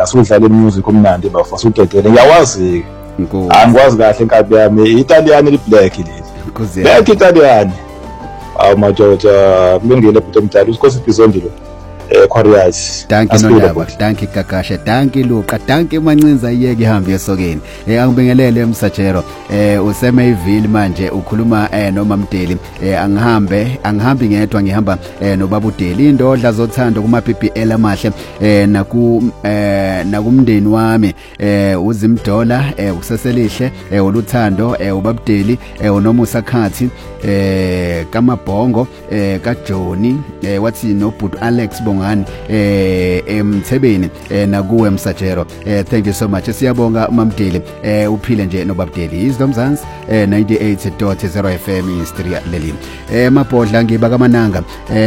asudlala music umnandi bafasa ugedele ngiyawazi angikwazi kahle inkabi yami Italian liblack leli black Italian majoja mlungile bhuti omdala uSkhosi Bhizondi lo Quarriers danki Kakasha danki Luqa danki Mancinza iyeke ihambe esokeni angibingelele Msajero usemayivili manje ukhuluma noma Mdeli angihambi ngedwa ngihamba nobaba uDeli indodla zothando kuma PPL amahle nakumndeni wami uZimdola ukuseselihle uluthando ubaba uDeli uNomusa Khathi kaMabhongo kaJoni wathi nobhuti Alex Bongani eMthebeni nakuwe Msajero thank you so much siyabonga uMamdeli uphile nje nobabdeli izdomzansi 98.0 FM Istria leli mabhodla ngiba kaMananga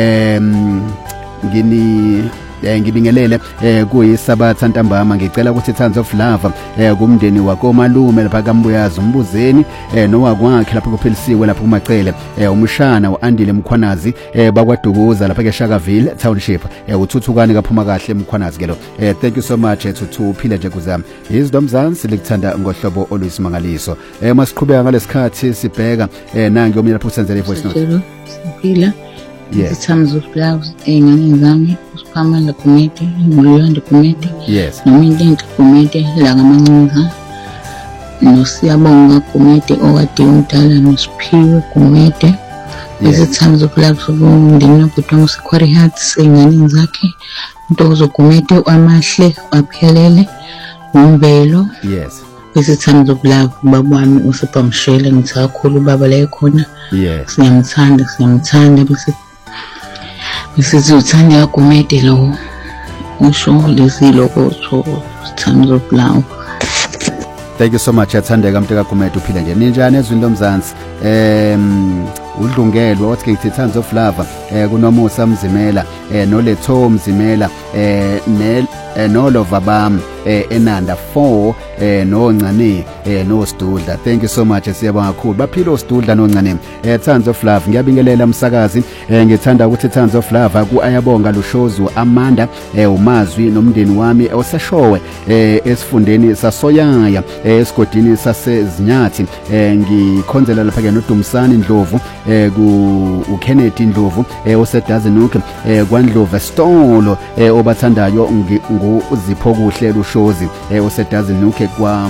ngibingelele kuyisabatha ntambama ngicela ukuthi Thands of Love kumndeni wako malume lapha kaMbuyazi umbuzeni nowakwakhe lapha kuphelisiwe lapha kumacele umshana uAndile Mkhwanazi bakwaDukuza lapha eShakaville Township uthuthukane kaphuma kahle Mkhwanazi ke lo thank you so much to uphile nje kuzami izdomzansi likuthanda ngohlobo oluyisimangaliso masiqhubeka ngalesikhathi sibheka nangi omnyala lapho senzele voice note siphila yes Thands of Love engane zami uSiphamela Committee noLuyanda Committee yes noMintinto Committee la kaMancinza noSiyabonga Committee owade umdala noSiphiwe Committee Thands of Love kumndeni wobhuti uSequarius engane zakhe Ntokozo Committee amahle aphelele uMbelo yes Thands of Love baba wami uSiphamshele ngithakhulu baba la ekhona yes siyamthanda bese uthanda Committee lo usho leziloko Thands of Love thank you so much athandeka mnteka Committee uphila nje ninjani ezweni lomzansi udlungelwa wathi ngithi Thands of Love kunomusa Mzimela noLetho Mzimela nolova bam enanda 4 noNcane noSdudla thank you so much siyabonga kakhulu baphila uSdudla noNcane Thands of Love ngiyabingelela umsakazi ngithanda ukuthi Thands of Love kuayabonga Lushozu Amanda umazwi nomndeni wami oseshowe esifundeni saSoyaya esigodini sasezinyathi ngikhonzela lapha ke noDumsani Ndlovu uKennedy Ndlovu osedazenuke kwaNdlovu Stolo obathandayo nguzipho kuhle Lushozi osedazenuke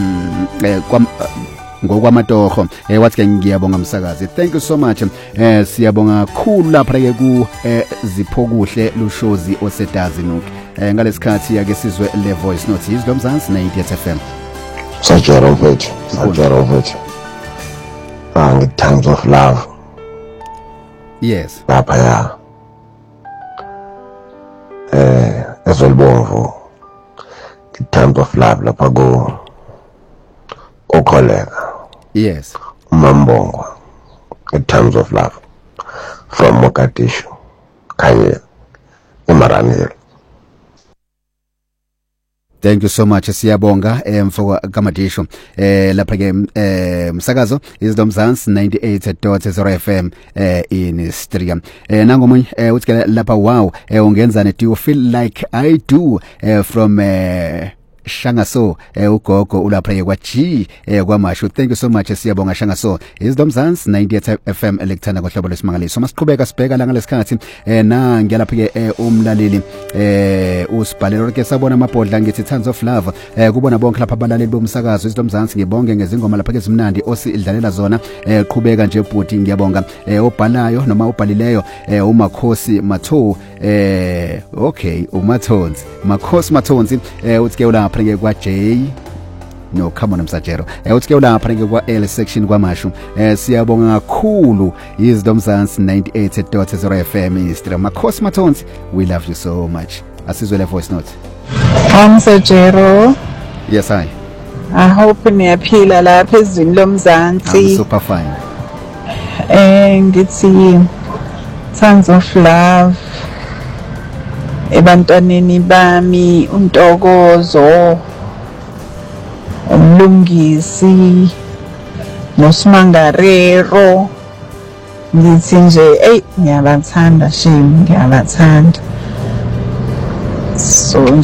ngokwamatoho wathi ke ngiyabonga umsakazi thank you so much siyabonga kakhulu lapha ke ku zipho kuhle Lushozi osedazenuke ngalesikhathi yake sizwe le voice note izdomzansi 98 FM Sajero mfethu Thands of Love yes lapha ya ezolibomvu Thands of Love lapha kollega yes Mambongwa Thands of Love from Mogadishu Kanye eMaranhelo thank you so much siyabonga mfoko kaMadisho lapha ke umsakazo izdomzansi 98.0 FM in Istria nangomunye uthi lapha wow ungenzane do you feel like I do from Shangaso ugogo ulapha kwa G kwaMashu thank you so much siyabonga Shangaso izdomzansi 98 FM elekthana kohlobo lesimangaliso masiqhubeka sibheka la ngalesikhathi na ngiyalapha ke umlaleli usibhalelo ke sabona amabhodla ngithi Thands of Love kubona bonke lapha abalaleli bomsakazo izdomzansi ngibonge ngezingoma lapha kezimnandi osidlalela zona qhubeka nje bhuti ngiyabonga obhalayo noma obhalileyo uMakhosi Matho okay uMathonzi Makhosi Mathonzi uthi ke ulapha ke kwa J no come on Msajero uthi ke ulapha ke kwa L section kwaMashu siyabonga kakhulu izdomzansi 98.0 FM Istria Makhosi Mathonzi we love you so much asizwe le voice note Msajero yes I hope niyaphila lapha ezweni lomzansi I'm super fine ngithi Thands of Love ebantwaneni bami uNtokozo umlungisi noSimangarero ngithi nje ngiyabathanda ngiyalathanda so